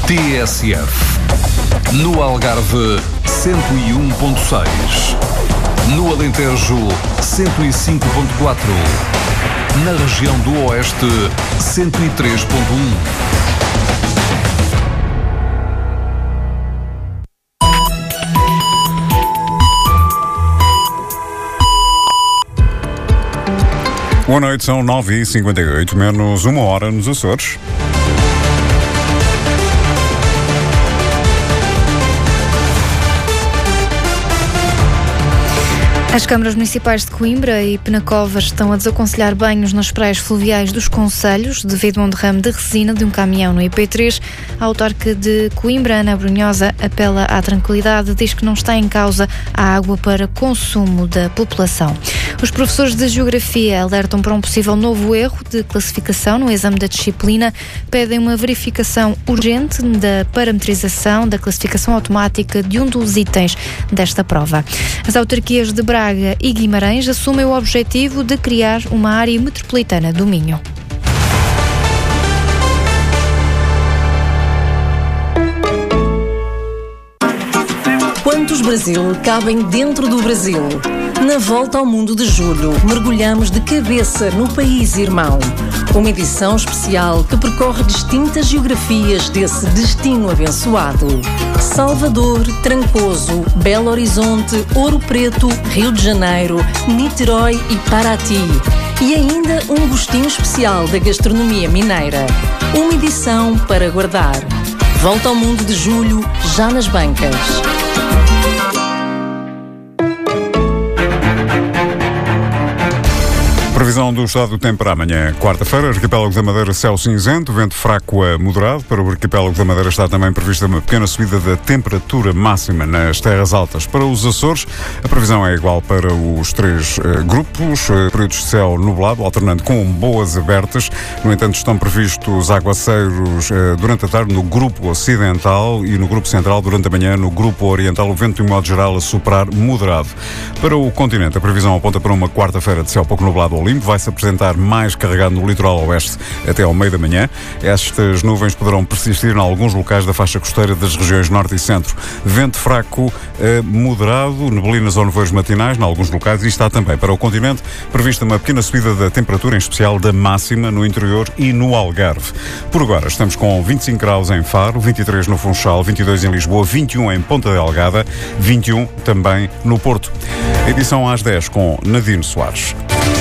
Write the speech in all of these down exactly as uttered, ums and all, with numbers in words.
T S F. No Algarve, cento e um ponto seis. No Alentejo, cento e cinco ponto quatro. Na região do Oeste, cento e três ponto um. Boa noite, são nove e cinquenta e oito, menos uma hora nos Açores. As câmaras municipais de Coimbra e Penacova estão a desaconselhar banhos nas praias fluviais dos concelhos devido a um derrame de resina de um caminhão no I P três. A autarca de Coimbra, Ana Brunhosa, apela à tranquilidade, diz que não está em causa a água para consumo da população. Os professores de Geografia alertam para um possível novo erro de classificação no exame da disciplina, pedem uma verificação urgente da parametrização da classificação automática de um dos itens desta prova. As autarquias de Braga e Guimarães assumem o objetivo de criar uma área metropolitana do Minho. Quantos Brasil cabem dentro do Brasil? Na Volta ao Mundo de Julho, mergulhamos de cabeça no país irmão. Uma edição especial que percorre distintas geografias desse destino abençoado. Salvador, Trancoso, Belo Horizonte, Ouro Preto, Rio de Janeiro, Niterói e Paraty. E ainda um gostinho especial da gastronomia mineira. Uma edição para guardar. Volta ao Mundo de Julho, já nas bancas. Previsão do estado do tempo para amanhã, quarta-feira, arquipélago da Madeira, céu cinzento, vento fraco a moderado. Para o arquipélago da Madeira está também prevista uma pequena subida da temperatura máxima nas terras altas. Para os Açores, a previsão é igual para os três uh, grupos, uh, períodos de céu nublado, alternando com boas abertas. No entanto, estão previstos aguaceiros uh, durante a tarde no grupo ocidental e no grupo central durante a manhã no grupo oriental, o vento de modo geral a superar moderado. Para o continente, a previsão aponta para uma quarta-feira de céu pouco nublado ao limpo, vai-se apresentar mais carregado no litoral oeste até ao meio da manhã. Estas nuvens poderão persistir em alguns locais da faixa costeira das regiões norte e centro. Vento fraco eh, moderado, neblinas ou nevoeiros matinais em alguns locais, e está também para o continente prevista uma pequena subida da temperatura, em especial da máxima no interior e no Algarve. Por agora estamos com vinte e cinco graus em Faro, vinte e três no Funchal, vinte e dois em Lisboa, vinte e um em Ponta Delgada, vinte e um também no Porto. Edição às dez com Nadine Soares.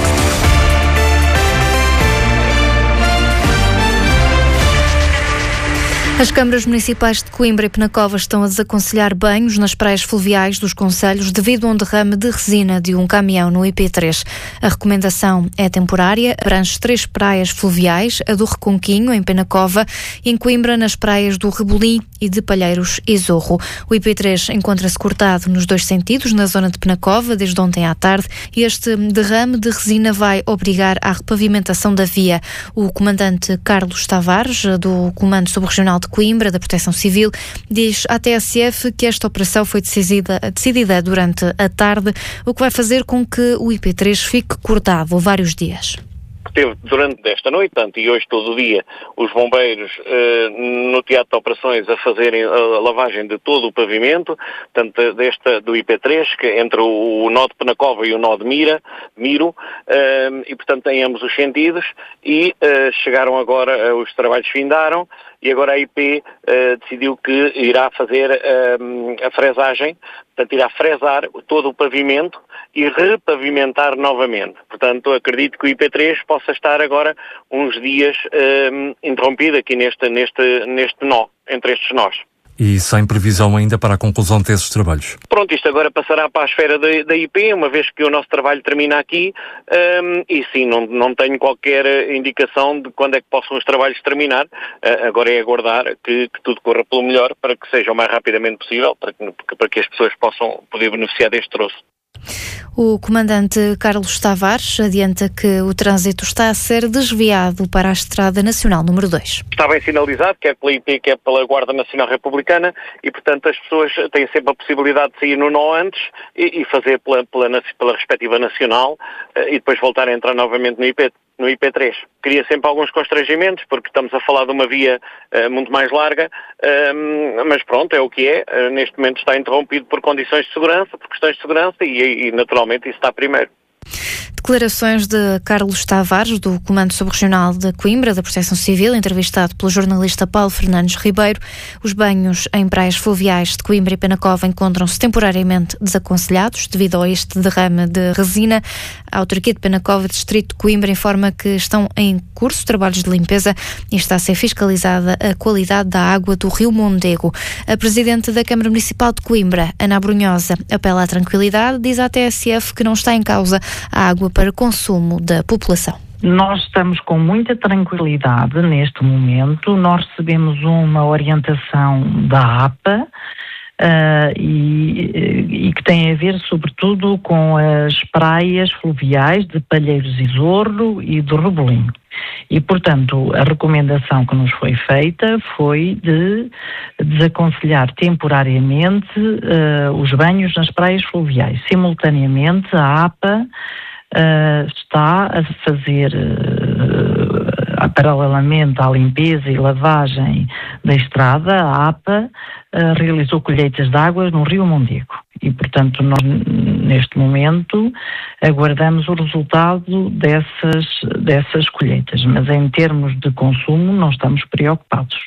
As câmaras municipais de Coimbra e Penacova estão a desaconselhar banhos nas praias fluviais dos concelhos devido a um derrame de resina de um caminhão no I P três. A recomendação é temporária, abrange três praias fluviais, a do Reconquinho, em Penacova, e em Coimbra, nas praias do Rebolim e de Palheiros e Zorro. O I P três encontra-se cortado nos dois sentidos, na zona de Penacova, desde ontem à tarde, e este derrame de resina vai obrigar à repavimentação da via. O comandante Carlos Tavares, do Comando Subregional de Coimbra, da Proteção Civil, diz à T S F que esta operação foi decidida, decidida durante a tarde, o que vai fazer com que o I P três fique cortado vários dias. Teve durante esta noite, tanto e hoje todo o dia, os bombeiros eh, no teatro de operações a fazerem a lavagem de todo o pavimento, tanto desta do I P três, que entre o, o nó de Penacova e o nó de Mira, Miro, eh, e portanto em ambos os sentidos, e eh, chegaram agora, eh, os trabalhos findaram, e agora a I P uh, decidiu que irá fazer uh, a fresagem, portanto irá fresar todo o pavimento e repavimentar novamente. Portanto, acredito que o I P três possa estar agora uns dias uh, interrompido aqui neste, neste, neste nó, entre estes nós. E sem previsão ainda para a conclusão desses trabalhos? Pronto, isto agora passará para a esfera da, da I P, uma vez que o nosso trabalho termina aqui, um, e sim, não, não tenho qualquer indicação de quando é que possam os trabalhos terminar. Uh, agora é aguardar que, que tudo corra pelo melhor, para que seja o mais rapidamente possível, para que, para que as pessoas possam poder beneficiar deste troço. O comandante Carlos Tavares adianta que o trânsito está a ser desviado para a Estrada Nacional número dois. Está bem sinalizado, quer pela I P, quer pela Guarda Nacional Republicana, e portanto as pessoas têm sempre a possibilidade de sair no nó antes e, e fazer pela, pela, pela respectiva Nacional e depois voltar a entrar novamente no I P. no I P três. Cria sempre alguns constrangimentos, porque estamos a falar de uma via uh, muito mais larga, uh, mas pronto, é o que é. Uh, neste momento está interrompido por condições de segurança, por questões de segurança e, e naturalmente isso está primeiro. Declarações de Carlos Tavares, do Comando Subregional de Coimbra, da Proteção Civil, entrevistado pelo jornalista Paulo Fernandes Ribeiro. Os banhos em praias fluviais de Coimbra e Penacova encontram-se temporariamente desaconselhados devido a este derrame de resina. A autarquia de Penacova e Distrito de Coimbra informa que estão em curso trabalhos de limpeza e está a ser fiscalizada a qualidade da água do Rio Mondego. A Presidente da Câmara Municipal de Coimbra, Ana Brunhosa, apela à tranquilidade, diz à T S F que não está em causa a água para consumo da população. Nós estamos com muita tranquilidade neste momento. Nós recebemos uma orientação da A P A uh, e, e que tem a ver sobretudo com as praias fluviais de Palheiros e Zorro e do Rebolim. E, portanto, a recomendação que nos foi feita foi de desaconselhar temporariamente uh, os banhos nas praias fluviais. Simultaneamente, a A P A Uh, está a fazer, uh, paralelamente à limpeza e lavagem da estrada, a A P A uh, realizou colheitas de águas no Rio Mondego. E, portanto, nós, neste momento, aguardamos o resultado dessas, dessas colheitas. Mas, em termos de consumo, não estamos preocupados.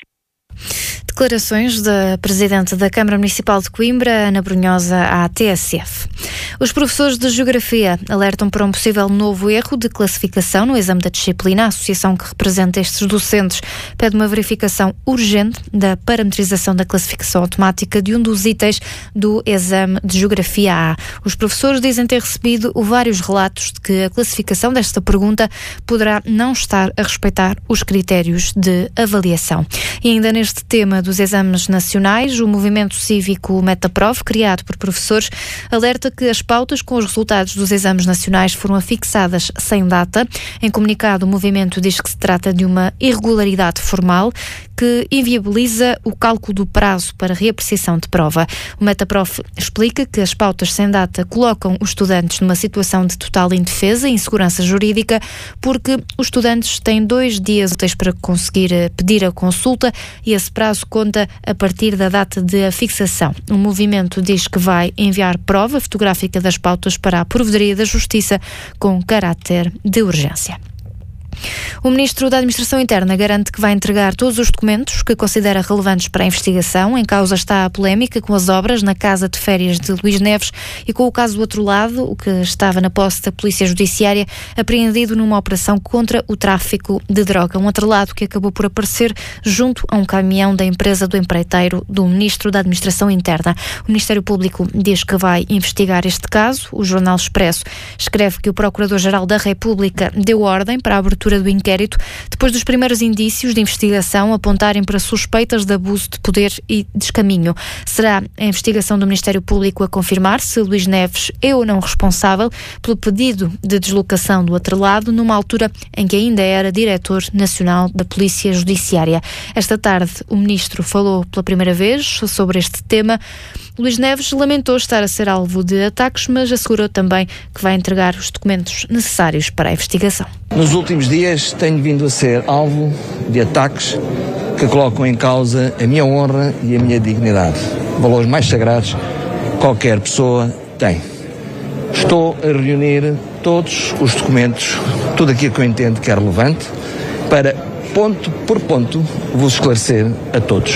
Declarações da Presidente da Câmara Municipal de Coimbra, Ana Brunhosa, à T S F. Os professores de Geografia alertam para um possível novo erro de classificação no exame da disciplina. A associação que representa estes docentes pede uma verificação urgente da parametrização da classificação automática de um dos itens do exame de Geografia A. Os professores dizem ter recebido vários relatos de que a classificação desta pergunta poderá não estar a respeitar os critérios de avaliação. E ainda neste tema dos exames nacionais, o movimento cívico Metaprov, criado por professores, alerta que as pautas com os resultados dos exames nacionais foram afixadas sem data. Em comunicado, o movimento diz que se trata de uma irregularidade formal que inviabiliza o cálculo do prazo para reapreciação de prova. O Metaprof explica que as pautas sem data colocam os estudantes numa situação de total indefesa e insegurança jurídica, porque os estudantes têm dois dias úteis para conseguir pedir a consulta e esse prazo conta a partir da data de afixação. O movimento diz que vai enviar prova fotográfica das pautas para a Provedoria da Justiça com caráter de urgência. O Ministro da Administração Interna garante que vai entregar todos os documentos que considera relevantes para a investigação. Em causa está a polémica com as obras na casa de férias de Luís Neves e com o caso do outro lado, o que estava na posse da Polícia Judiciária, apreendido numa operação contra o tráfico de droga. Um outro lado que acabou por aparecer junto a um caminhão da empresa do empreiteiro do Ministro da Administração Interna. O Ministério Público diz que vai investigar este caso. O Jornal Expresso escreve que o Procurador-Geral da República deu ordem para a abertura do inquérito, depois dos primeiros indícios de investigação apontarem para suspeitas de abuso de poder e descaminho. Será a investigação do Ministério Público a confirmar se Luís Neves é ou não responsável pelo pedido de deslocação do atrelado, numa altura em que ainda era Diretor Nacional da Polícia Judiciária. Esta tarde, o Ministro falou pela primeira vez sobre este tema. Luís Neves lamentou estar a ser alvo de ataques, mas assegurou também que vai entregar os documentos necessários para a investigação. Nos últimos dias tenho vindo a ser alvo de ataques que colocam em causa a minha honra e a minha dignidade. Valores mais sagrados que qualquer pessoa tem. Estou a reunir todos os documentos, tudo aquilo que eu entendo que é relevante, para ponto por ponto vos esclarecer a todos.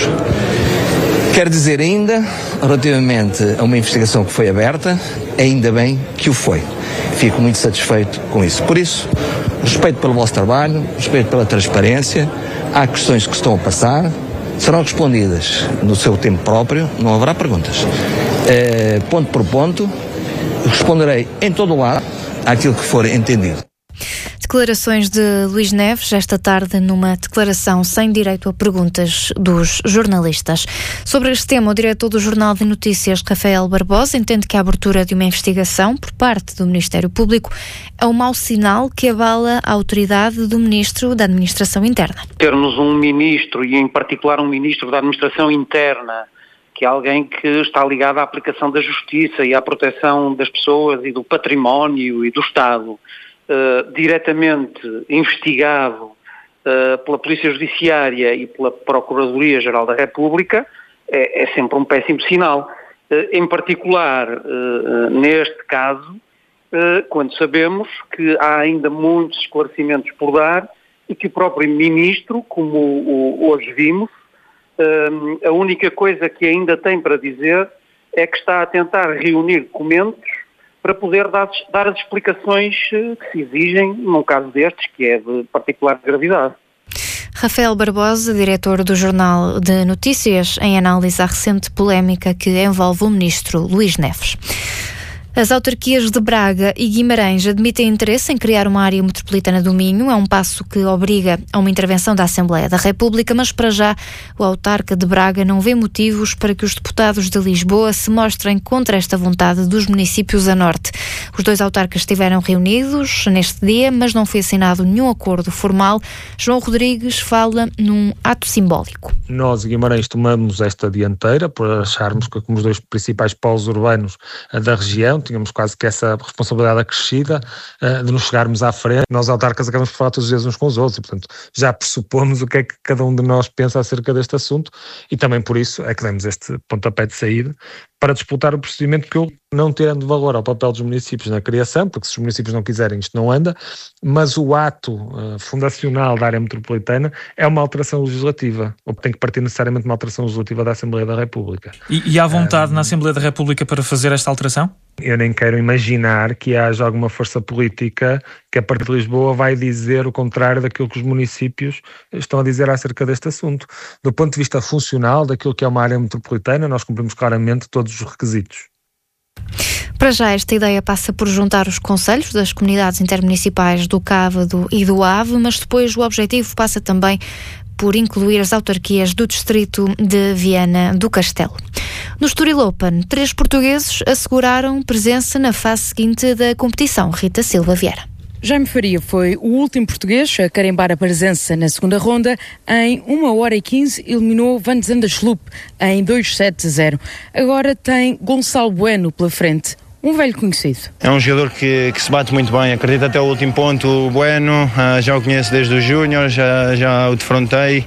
Quero dizer ainda, relativamente a uma investigação que foi aberta, ainda bem que o foi. Fico muito satisfeito com isso. Por isso, respeito pelo vosso trabalho, respeito pela transparência. Há questões que estão a passar, serão respondidas no seu tempo próprio, não haverá perguntas. É, ponto por ponto, responderei em todo o lado àquilo que for entendido. Declarações de Luís Neves esta tarde numa declaração sem direito a perguntas dos jornalistas. Sobre este tema, o diretor do Jornal de Notícias, Rafael Barbosa, entende que a abertura de uma investigação por parte do Ministério Público é um mau sinal que abala a autoridade do Ministro da Administração Interna. Termos um Ministro, e em particular um Ministro da Administração Interna, que é alguém que está ligado à aplicação da justiça e à proteção das pessoas e do património e do Estado, uh, diretamente investigado uh, pela Polícia Judiciária e pela Procuradoria-Geral da República, é, é sempre um péssimo sinal. Uh, em particular, uh, neste caso, uh, quando sabemos que há ainda muitos esclarecimentos por dar e que o próprio Ministro, como o, hoje vimos, uh, a única coisa que ainda tem para dizer é que está a tentar reunir documentos para poder dar, dar as explicações que se exigem num caso destes, que é de particular gravidade. Rafael Barbosa, diretor do Jornal de Notícias, em análise à recente polémica que envolve o ministro Luís Neves. As autarquias de Braga e Guimarães admitem interesse em criar uma área metropolitana do Minho. É um passo que obriga a uma intervenção da Assembleia da República, mas para já o autarca de Braga não vê motivos para que os deputados de Lisboa se mostrem contra esta vontade dos municípios a norte. Os dois autarcas estiveram reunidos neste dia, mas não foi assinado nenhum acordo formal. João Rodrigues fala num ato simbólico. Nós, Guimarães, tomamos esta dianteira por acharmos que, como os dois principais polos urbanos da região, tínhamos quase que essa responsabilidade acrescida uh, de nos chegarmos à frente. Nós, autarcas, acabamos por falar todos os dias uns com os outros e, portanto, já pressupomos o que é que cada um de nós pensa acerca deste assunto e também por isso é que demos este pontapé de saída para disputar o procedimento que eu, não tendo valor ao papel dos municípios na criação, porque se os municípios não quiserem isto não anda, mas o ato uh, fundacional da área metropolitana é uma alteração legislativa, ou tem que partir necessariamente de uma alteração legislativa da Assembleia da República. E, e há vontade um, na Assembleia da República para fazer esta alteração? Eu nem quero imaginar que haja alguma força política que a partir de Lisboa vai dizer o contrário daquilo que os municípios estão a dizer acerca deste assunto. Do ponto de vista funcional, daquilo que é uma área metropolitana, nós cumprimos claramente todos os requisitos. Para já, esta ideia passa por juntar os concelhos das comunidades intermunicipais do Cávado e do Ave, mas depois o objetivo passa também por incluir as autarquias do distrito de Viana do Castelo. No Estoril Open, três portugueses asseguraram presença na fase seguinte da competição. Rita Silva Vieira. Jaime Faria foi o último português a carimbar a presença na segunda ronda. Em uma hora e quinze eliminou Van Zandersloop em dois sete a zero. Agora tem Gonçalo Bueno pela frente. Um velho conhecido. É um jogador que, que se bate muito bem, acredito até o último ponto. O Bueno, uh, já o conheço desde o Júnior, já, já o defrontei,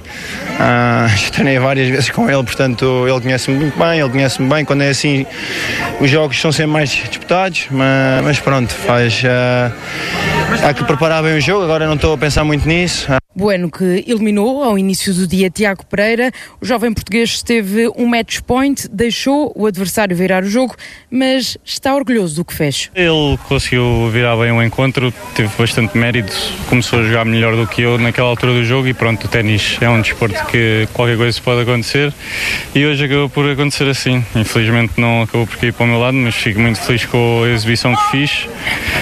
uh, já treinei várias vezes com ele, portanto ele conhece-me muito bem, ele conhece-me bem. Quando é assim, os jogos são sempre mais disputados, mas, mas pronto, faz, uh, há que preparar bem o jogo, agora não estou a pensar muito nisso. Bueno, que eliminou ao início do dia Tiago Pereira. O jovem português teve um match point, deixou o adversário virar o jogo, mas está orgulhoso do que fez. Ele conseguiu virar bem o encontro, teve bastante mérito, começou a jogar melhor do que eu naquela altura do jogo e pronto, o ténis é um desporto que qualquer coisa pode acontecer e hoje acabou por acontecer assim. Infelizmente não acabou por cair para o meu lado, mas fico muito feliz com a exibição que fiz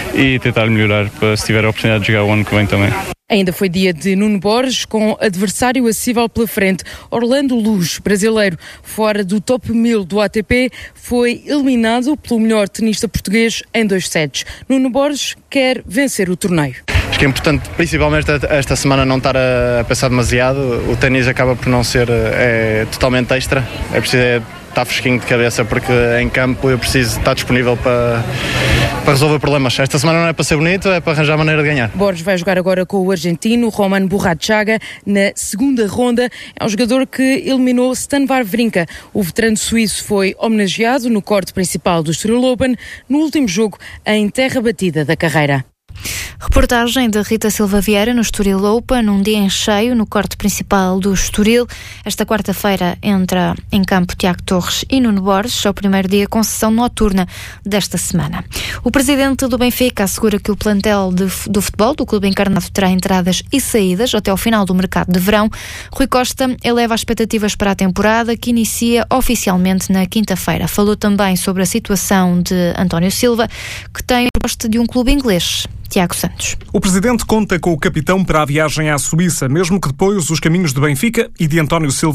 e tentar melhorar para se tiver a oportunidade de jogar o ano que vem também. Ainda foi dia de Nuno Borges, com adversário acessível pela frente. Orlando Luz, brasileiro, fora do top mil do A T P, foi eliminado pelo melhor tenista português em dois sets. Nuno Borges quer vencer o torneio. Acho que é importante, principalmente esta semana, não estar a pensar demasiado. O ténis acaba por não ser é, totalmente extra. É preciso é, estar fresquinho de cabeça, porque em campo eu preciso estar disponível para, para resolver problemas. Esta semana não é para ser bonito, é para arranjar a maneira de ganhar. Borges vai jogar agora com o argentino Roman Burrachaga na segunda ronda. É um jogador que eliminou Stan Wawrinka. O veterano suíço foi homenageado no corte principal do Estoril Open no último jogo em terra batida da carreira. Reportagem de Rita Silva Vieira no Estoril Open, um dia em cheio no corte principal do Estoril. Esta quarta-feira entra em campo Tiago Torres e Nuno Borges, ao primeiro dia com sessão noturna desta semana. O presidente do Benfica assegura que o plantel de, do futebol do clube encarnado terá entradas e saídas até ao final do mercado de verão. Rui Costa eleva as expectativas para a temporada, que inicia oficialmente na quinta-feira. Falou também sobre a situação de António Silva, que tem a proposta de um clube inglês. Tiago Santos. O presidente conta com o capitão para a viagem à Suíça, mesmo que depois os caminhos de Benfica e de António Silva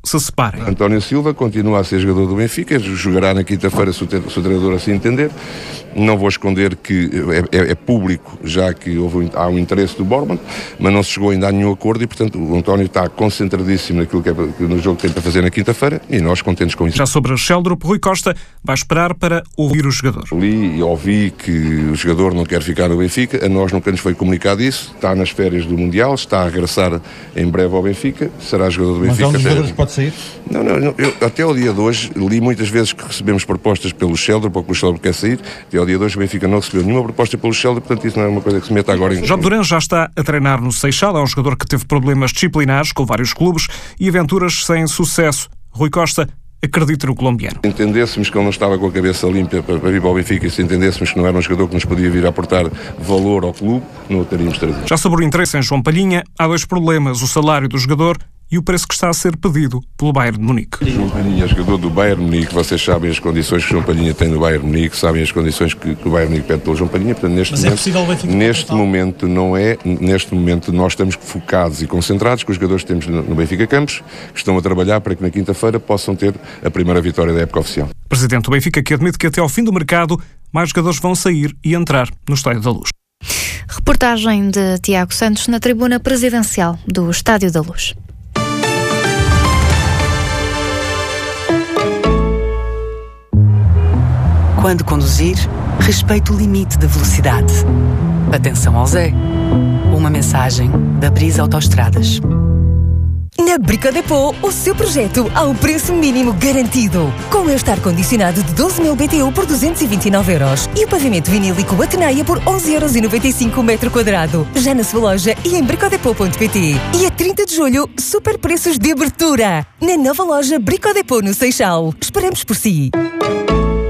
se separem. António Silva continua a ser jogador do Benfica, jogará na quinta-feira se o treinador assim entender. Não vou esconder que é, é, é público, já que houve, há um interesse do Bournemouth, mas não se chegou ainda a nenhum acordo e, portanto, o António está concentradíssimo naquilo que é, no jogo que tem para fazer na quinta-feira e nós contentes com isso. Já sobre a Sheldrop, Rui Costa vai esperar para ouvir o jogador. Li e ouvi que o jogador não quer ficar no Benfica, a nós nunca nos foi comunicado isso, está nas férias do Mundial, está a regressar em breve ao Benfica, será jogador do Benfica. Mas é um dos jogadores que pode sair? Não, não, não eu, até ao dia de hoje, li muitas vezes que recebemos propostas pelo Sheldrop ou que o Sheldrop quer sair, até ao dia de hoje o Benfica não recebeu nenhuma proposta pelo Sheldrop, portanto isso não é uma coisa que se meta agora em... João Duran já está a treinar no Seixal, é um jogador que teve problemas disciplinares com vários clubes e aventuras sem sucesso. Rui Costa acredita no colombiano. Se entendêssemos que ele não estava com a cabeça limpa para, para vir para o Benfica e se entendêssemos que não era um jogador que nos podia vir a aportar valor ao clube, não o teríamos trazido. Já sobre o interesse em João Palhinha, há dois problemas, o salário do jogador e o preço que está a ser pedido pelo Bayern de Munique. João Palhinha é jogador do Bayern de Munique, vocês sabem as condições que João Palhinha tem no Bayern de Munique, sabem as condições que, que o Bayern de Munique pede pelo João Palhinha, portanto neste Mas momento, é possível o Benfica neste momento não é, neste momento nós estamos focados e concentrados com os jogadores que temos no, no Benfica Campos, que estão a trabalhar para que na quinta-feira possam ter a primeira vitória da época oficial. Presidente do Benfica que admite que até ao fim do mercado mais jogadores vão sair e entrar no Estádio da Luz. Reportagem de Tiago Santos na tribuna presidencial do Estádio da Luz. Quando conduzir, respeite o limite de velocidade. Atenção ao Zé. Uma mensagem da Brisa Autoestradas. Na Bricodepot, o seu projeto ao preço mínimo garantido. Com o este ar-condicionado de doze mil B T U por duzentos e vinte e nove euros e o pavimento vinílico Ateneia por onze euros e noventa e cinco o metro quadrado. Já na sua loja e em bricodepot ponto pt. E a trinta de julho, super preços de abertura. Na nova loja Bricodepot no Seixal. Esperamos por si.